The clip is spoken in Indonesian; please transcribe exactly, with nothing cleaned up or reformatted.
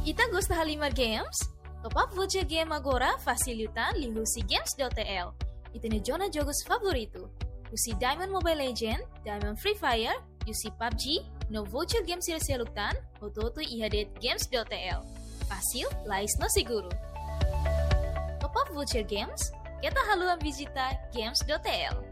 Ita gosta Halimar Games? Top up voucher game agora facilitan lingusi games.tl. Ita ne zona jogos favorito. Usi Diamond Mobile Legend, Diamond Free Fire, usi P U B G, no voucher game sila-silutan, ototo ihadet games.tl. Fácil, lais no seguro. Top up voucher games, kita haluan visita games.tl.